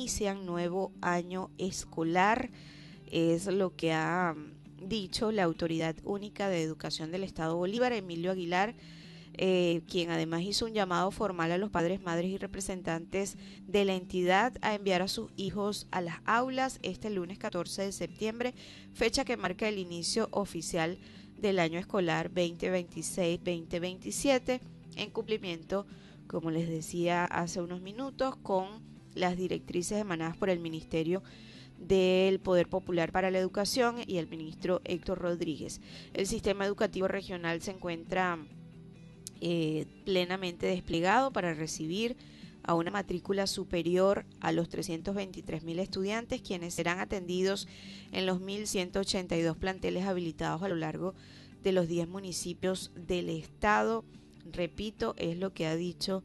inician nuevo año escolar, es lo que ha dicho la Autoridad Única de Educación del Estado Bolívar, Emilio Aguilar, quien además hizo un llamado formal a los padres, madres y representantes de la entidad a enviar a sus hijos a las aulas este lunes 14 de septiembre, fecha que marca el inicio oficial del año escolar 2026-2027, en cumplimiento, como les decía hace unos minutos, con las directrices emanadas por el Ministerio del Poder Popular para la Educación y el ministro Héctor Rodríguez. El sistema educativo regional se encuentra plenamente desplegado para recibir a una matrícula superior a los 323.000 estudiantes, quienes serán atendidos en los 1.182 planteles habilitados a lo largo de los 10 municipios del estado. Repito, es lo que ha dicho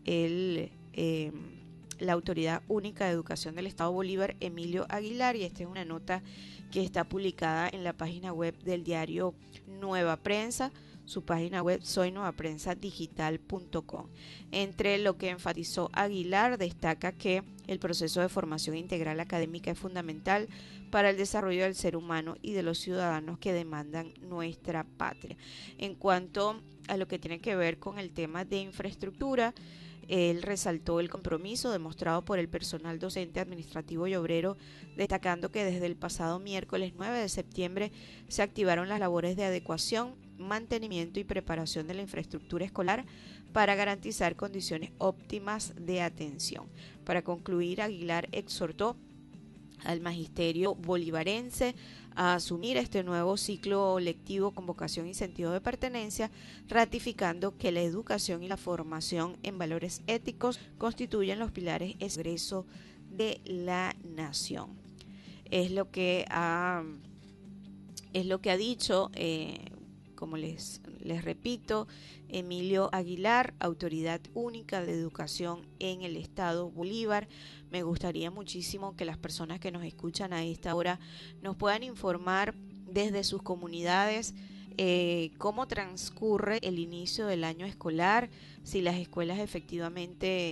la Autoridad Única de Educación del Estado Bolívar, Emilio Aguilar, y esta es una nota que está publicada en la página web del diario Nueva Prensa. Su página web soynuevaprensa.digital.com. Entre lo que enfatizó Aguilar, destaca que el proceso de formación integral académica es fundamental para el desarrollo del ser humano y de los ciudadanos que demandan nuestra patria. En cuanto a lo que tiene que ver con el tema de infraestructura, él resaltó el compromiso demostrado por el personal docente, administrativo y obrero, destacando que desde el pasado miércoles 9 de septiembre se activaron las labores de adecuación, mantenimiento y preparación de la infraestructura escolar para garantizar condiciones óptimas de atención. Para concluir, Aguilar exhortó al magisterio bolivarense a asumir este nuevo ciclo lectivo con vocación y sentido de pertenencia, ratificando que la educación y la formación en valores éticos constituyen los pilares del progreso de la nación. Es lo que ha dicho, como les repito, Emilio Aguilar, Autoridad Única de Educación en el Estado Bolívar. Me gustaría muchísimo que las personas que nos escuchan a esta hora nos puedan informar desde sus comunidades cómo transcurre el inicio del año escolar, si las escuelas efectivamente